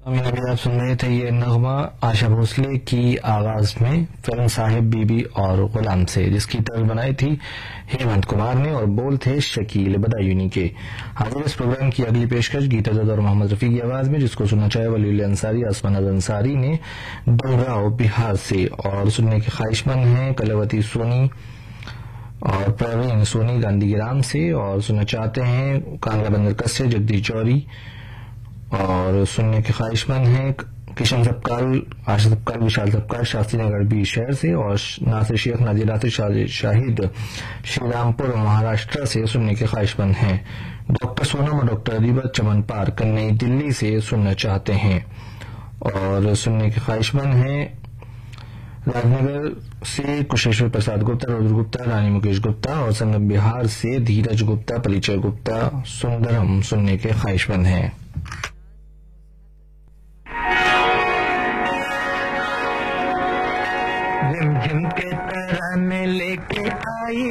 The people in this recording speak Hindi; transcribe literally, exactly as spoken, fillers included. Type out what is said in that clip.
अभी अभी आप सुन रहे थे ये नगमा आशा भोसले की आवाज में फिल्म साहिब बीबी और गुलाम से, जिसकी तर्ज बनाई थी हेमंत कुमार ने और बोल थे शकील बदायूनी के। हाजिर इस प्रोग्राम की अगली पेशकश गीता जद और मोहम्मद रफी की आवाज में, जिसको सुनना चाहे वलील अंसारी आसमान अंसारी ने डुमराव बिहार से, और सुनने की ख्वाहिशमंद है कलावती सोनी और प्रवीण सोनी गांधीग्राम से, और सुनना चाहते हैं कांगड़ा बंदर कस्से जगदीश चौरी, और सुनने के ख्वाहिशमंद है किशन सपकाल, आशा सपकाल, विशाल सपकाल शास्त्री नगर बी शहर से, और नासिर शेख नाजिर नासिर शाहिद श्रीरामपुर महाराष्ट्र से सुनने के ख्वाहिशमंद हैं। डॉक्टर सोनम और डॉक्टर अदीबा चमन पार्क नई दिल्ली से सुनना चाहते हैं, और सुनने के ख्वाहिशमंद हैं राजनगर से कुशेश्वर प्रसाद गुप्ता, रुद्र गुप्ता, रानी मुकेश गुप्ता, और संगम बिहार से धीरज गुप्ता, परिचय गुप्ता सुंदरम सुनने के ख्वाहिशमंद हैं। झिम झिम के तराने लेके आई